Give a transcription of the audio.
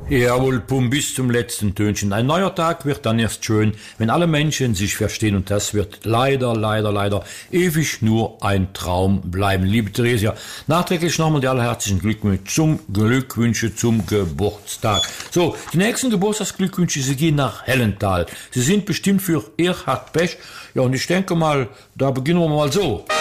Jawohl, Pum, bis zum letzten Tönchen. Ein neuer Tag wird dann erst schön, wenn alle Menschen sich verstehen, und das wird leider ewig nur ein Traum bleiben. Liebe Theresia, nachträglich nochmal die allerherzlichen Glückwünsche zum Geburtstag. So, die nächsten Geburtstagsglückwünsche, sie gehen nach Hellenthal. Sie sind bestimmt für Erhard Pech. Ja, und ich denke mal, da beginnen wir mal so.